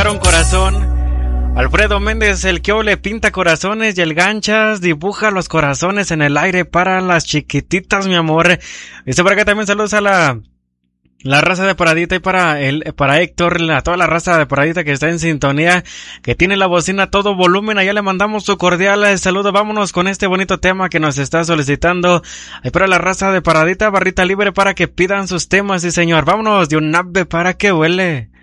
pintar un corazón. Alfredo Méndez, el que le pinta corazones, y el Ganchas dibuja los corazones en el aire para las chiquititas, mi amor. Dice por acá también saludos a la raza de Paradita y para Héctor, a toda la raza de Paradita que está en sintonía, que tiene la bocina a todo volumen. Allá le mandamos su cordial saludo. Vámonos con este bonito tema que nos está solicitando ahí para la raza de Paradita, barrita libre para que pidan sus temas, sí señor. Vámonos de un ave para que huele.